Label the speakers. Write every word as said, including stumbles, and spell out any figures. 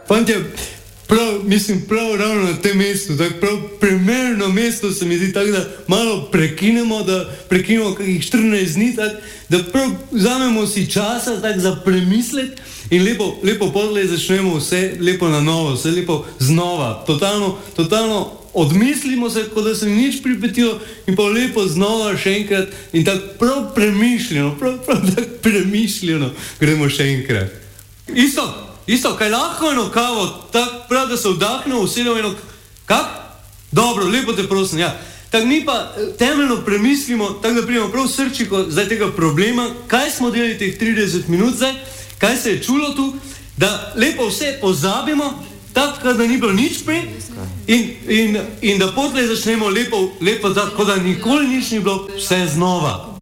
Speaker 1: Fantje, prav, mislim, prav ravno na tem mestu, tako prav primerno mesto se mi zdi tako, da malo prekinemo, da prekinemo kakih štirinajst dni, tako, da prav vzamemo si časa tako za premislek in lepo, lepo podle začnemo vse lepo na novo, vse lepo znova, totalno, totalno odmislimo se, kot da se mi nič pripetilo in pa lepo znova še enkrat in tako prav premišljeno, prav, prav tako premišljeno gremo še enkrat. Isto, isto, kaj lahko eno kavo, tako prav, da se vdahnemo, usedemo eno, kak? Dobro, lepo te prosim, ja. Tako mi pa temeljno premislimo, tako da pridemo prav v srčiko zdaj tega problema, kaj smo delali teh trideset minut zdaj, kaj se je čulo tu, da lepo vse pozabimo, tako da ni bilo nič prej in, in, in da potlej začnemo lepo, lepo tako, da nikoli nič ni bilo, vse znova.